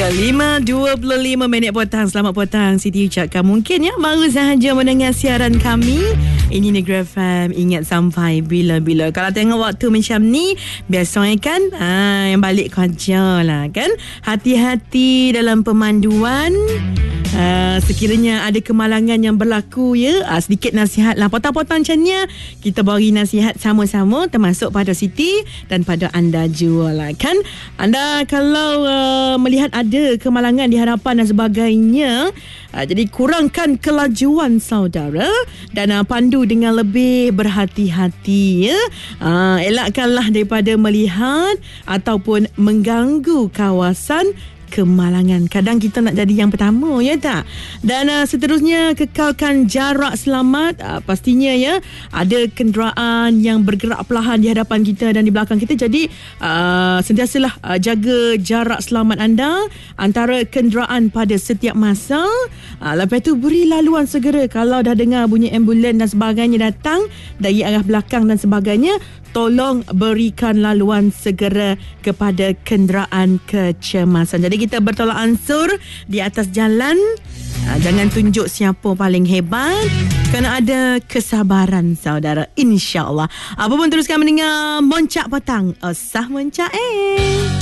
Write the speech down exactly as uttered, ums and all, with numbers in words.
Ya, lima dua puluh lima minit petang. Selamat petang Siti ucapkan. Mungkin ya baru sahaja mendengar siaran kami. Ini Negeri F M. Ingat sampai bila-bila. Kalau tengok waktu macam ni, biasanya kan ha, yang balik kerja lah kan. Hati-hati dalam pemanduan. Uh, sekiranya ada kemalangan yang berlaku ya, uh, sedikit nasihat lah. Potong-potong macam ni kita bagi nasihat sama-sama, termasuk pada Siti dan pada anda juga lah kan. Anda kalau uh, melihat ada kemalangan di hadapan dan sebagainya, uh, jadi kurangkan kelajuan saudara dan uh, pandu dengan lebih berhati-hati ya. Uh, elakkanlah daripada melihat ataupun mengganggu kawasan kemalangan. Kadang kita nak jadi yang pertama, ya tak? Dan uh, seterusnya kekalkan jarak selamat. Uh, pastinya ya, ada kenderaan yang bergerak perlahan di hadapan kita dan di belakang kita. Jadi uh, sentiasalah uh, jaga jarak selamat anda antara kenderaan pada setiap masa. Uh, lepas tu beri laluan segera. Kalau dah dengar bunyi ambulan dan sebagainya datang dari arah belakang dan sebagainya, tolong berikan laluan segera kepada kenderaan kecemasan. Jadi kita bertolak ansur di atas jalan. Jangan tunjuk siapa paling hebat. Kena ada kesabaran saudara, insya-Allah. Apa pun teruskan mendengar Moncak Petang. Osah Moncak eh.